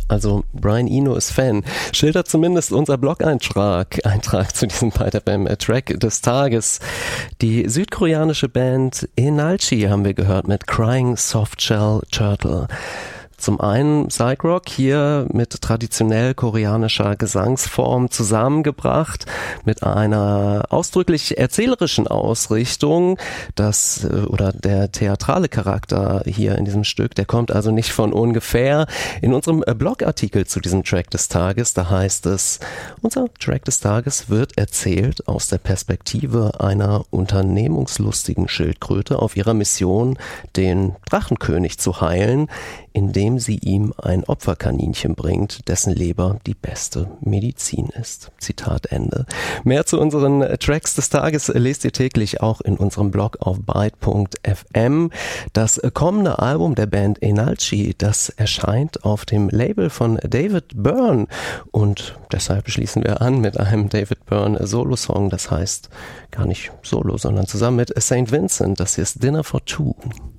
Also Brian Eno ist Fan, schildert zumindest unser Blog-Eintrag zu diesem Byte-FM-Track des Tages. Die südkoreanische Band Enalchi haben wir gehört mit Crying Softshell Turtle. Zum einen Psych-Rock, hier mit traditionell koreanischer Gesangsform zusammengebracht, mit einer ausdrücklich erzählerischen Ausrichtung. Der theatrale Charakter hier in diesem Stück, der kommt also nicht von ungefähr. In unserem Blogartikel zu diesem Track des Tages, da heißt es, unser Track des Tages wird erzählt aus der Perspektive einer unternehmungslustigen Schildkröte auf ihrer Mission, den Drachenkönig zu heilen, indem sie ihm ein Opferkaninchen bringt, dessen Leber die beste Medizin ist. Zitat Ende. Mehr zu unseren Tracks des Tages lest ihr täglich auch in unserem Blog auf byte.fm. Das kommende Album der Band Enalchi, das erscheint auf dem Label von David Byrne und deshalb schließen wir an mit einem David Byrne Solo-Song, das heißt gar nicht Solo, sondern zusammen mit St. Vincent. Das hier ist Dinner for Two.